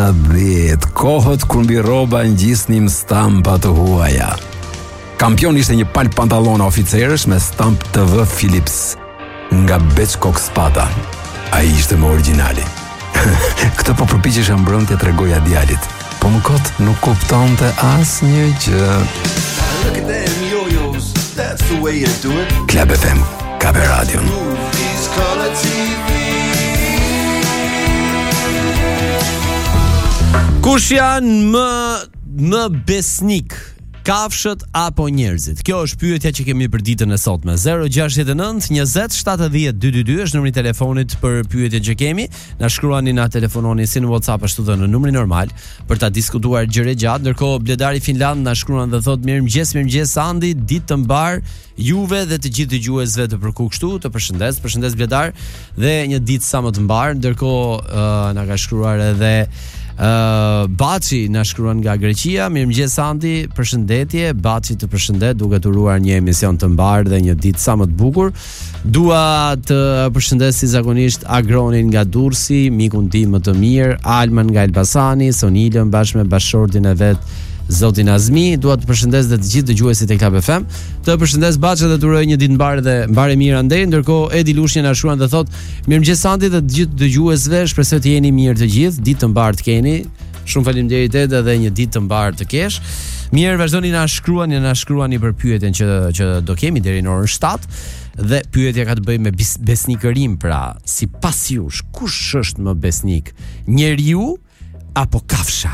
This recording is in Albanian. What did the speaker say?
10 kohët kur mbi rroba ngjisnim stampa të huaja. Kampion ishte një palë pantallona oficerësh me stamp TV Philips nga Bechkok Spata. Ai ishte më origjinali. Këtë po përpiqesha mbrëmje t'rregoja djalit, po më kot nuk kuptonte asnjë gjë. Look at them yo-yos, that's the way you do it. Club FM, Kabe Radio. Movies, color TV. Kush janë më besnik? Kafshët apo njerëzit? Kjo është pyetja që kemi për ditën e sotme. 069 20 70 222 është numri i telefonit për pyetjen që kemi. Na shkruani, na telefononi si në WhatsApp ashtu edhe në numrin normal për ta diskutuar gjëre gjatë. Ndërkohë Bledari Finland na shkruan dhe thotë mirëmëngjes Andi, ditë të mbar juve dhe të gjithë dëgjuesve të Përku kështu. Të përshëndes Bledar dhe një ditë sa më të mbar. Ndërkohë na ka shkruar edhe Baçi na shkruan nga Greqia. Mirëmëngjes Andi, përshëndetje. Baçi të përshëndet, duke të uruar një emision të mbar dhe një ditë sa më të bukur. Dua të përshëndes si zakonisht Agronin nga Durrësi, mikun tim më të mirë, Alman nga Elbasani, Sonilën bashkë me bashkëshortin e vet Zotin Azmi. Dua të përshëndes dhe të gjithë dëgjuesit e Club FM. Të përshëndes Baçi dhe të uroj një ditë mbar dhe mbarë mirë andej. Ndërkohë Edi Lushnja na shkruan dhe thotë mirëmëngjes Andi dhe të gjithë dëgjuesve, shpresoj të jeni mirë të gjithë, ditë të mbar të keni. Shumë faleminderit edhe një ditë të mbar të kesh. Mirë, vazhdoni na shkruani për pyetjen që do kemi deri në orën 7 dhe pyetja ka të bëjë me besnikërim, pra sipas jush kush është më besnik? Njeriu apo kafsha?